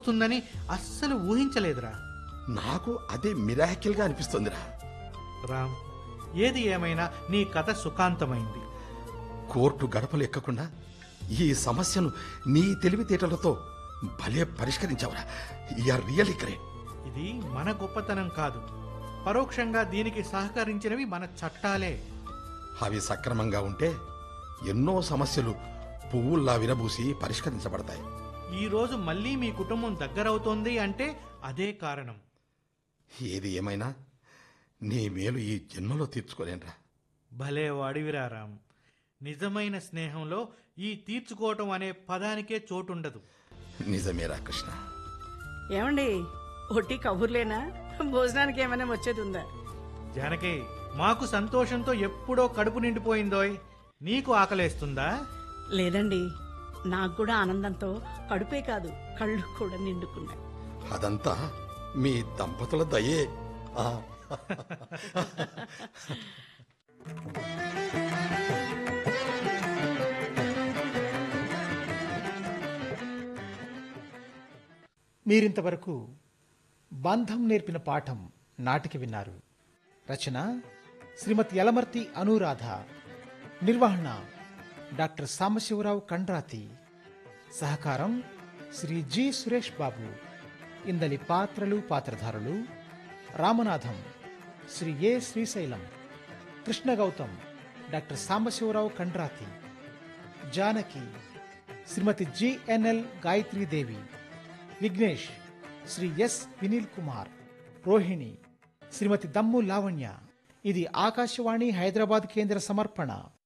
వస్తుందని అస్సలు ఊహించలేదురా. నాకు అదే మిరాకిల్గా అనిపిస్తోందిరా. రామ్, ఏది ఏమైనా నీ కథ సుఖాంతమైంది. కోర్టు గడపలు ఎక్కకుండా ఈ సమస్యను నీ తెలివితేటలతో భలే పరిష్కరించావురా. You're really great. ఇది మన గొప్పతనం కాదు, పరోక్షంగా దీనికి సహకరించినవి మన చట్టాలే. అవి సక్రమంగా ఉంటే ఎన్నో సమస్యలు పువ్వుల్లా విరబూసి పరిష్కరించబడతాయి. ఈ రోజు మళ్ళీ మీ కుటుంబం దగ్గరవుతోంది అంటే అదే కారణం. ఏది ఏమైనా నీ మేలు ఈ జన్మలో తీర్చుకోలేనురా. భలే వాడివిరా రామ్. నిజమైన స్నేహంలో ఈ తీర్చుకోవటం అనే పదానికే చోటుండదు. నిజమేరా కృష్ణ. ఏమండి, ఒట్టి కబుర్లేనా? భోజనానికి ఏమైనా వచ్చేది ఉందా? జానకి, మాకు సంతోషంతో ఎప్పుడో కడుపు నిండిపోయిందోయ్. నీకు ఆకలేస్తుందా? లేదండి, నాకు కూడా ఆనందంతో కడుపే కాదు కళ్ళు కూడా నిండుకున్నాయి. అదంతా మీ దంపతుల దయే. ఆ. మీరింతవరకు బంధం నేర్పిన పాఠం నాటిక విన్నారు. రచన శ్రీమతి యలమర్తి అనురాధ. నిర్వహణ డాక్టర్ సాంబశివరావు కండ్రాతి. సహకారం శ్రీ జి సురేష్ బాబు. ఇందలి పాత్రలు పాత్రధారులు: రామనాథం శ్రీ ఏ శ్రీశైలం, కృష్ణ గౌతమ్ డాక్టర్ సాంబశివరావు కండ్రాతి, జానకి శ్రీమతి జిఎన్ఎల్ గాయత్రీదేవి, విఘ్నేష్ శ్రీ ఎస్ వినీల్ కుమార్, రోహిణి శ్రీమతి దమ్ము లావణ్య. ఇది ఆకాశవాణి హైదరాబాద్ కేంద్ర సమర్పణ.